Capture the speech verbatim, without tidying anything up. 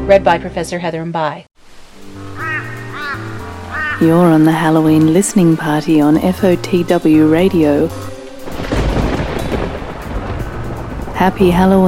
read by Professor Heather Mbai. You're on the Halloween listening party on F O T W Radio. Happy Halloween.